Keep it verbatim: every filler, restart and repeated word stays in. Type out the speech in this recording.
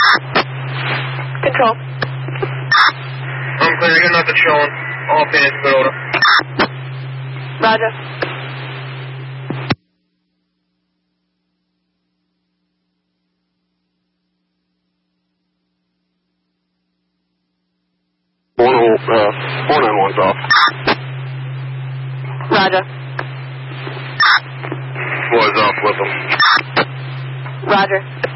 Control. I'm clear. You're nothing showing. All pins, good order. Roger. One, uh, four nine one's off. Roger. Boys off with them. Roger.